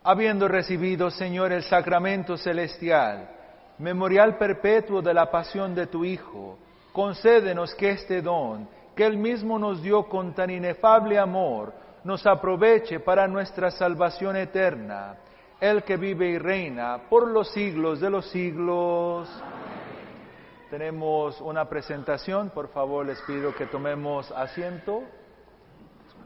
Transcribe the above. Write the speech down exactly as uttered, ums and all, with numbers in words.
Habiendo recibido, Señor, el sacramento celestial, memorial perpetuo de la pasión de tu Hijo, concédenos que este don, que Él mismo nos dio con tan inefable amor, nos aproveche para nuestra salvación eterna. Él que vive y reina por los siglos de los siglos. Amén. Tenemos una presentación, por favor les pido que tomemos asiento.